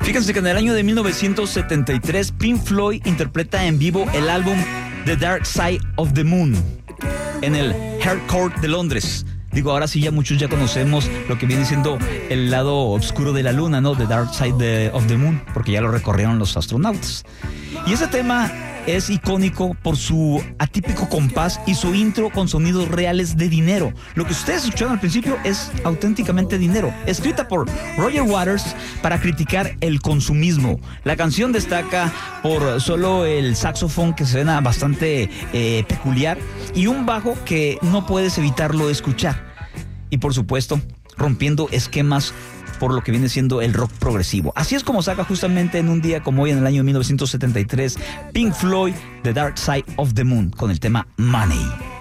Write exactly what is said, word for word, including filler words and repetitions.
Fíjense que en el año de mil novecientos setenta y tres Pink Floyd interpreta en vivo el álbum The Dark Side of the Moon en el Heart Court de Londres. Digo, ahora sí ya muchos ya conocemos lo que viene siendo el lado oscuro de la luna, ¿no? The Dark Side de, of the Moon, porque ya lo recorrieron los astronautas. Y ese tema es icónico por su atípico compás y su intro con sonidos reales de dinero. Lo que ustedes escucharon al principio es auténticamente dinero. Escrita por Roger Waters para criticar el consumismo. La canción destaca por solo el saxofón, que suena bastante eh, peculiar, y un bajo que no puedes evitarlo escuchar. Y por supuesto, rompiendo esquemas por lo que viene siendo el rock progresivo. Así es como saca justamente en un día como hoy, en el año mil novecientos setenta y tres, Pink Floyd, The Dark Side of the Moon, con el tema Money.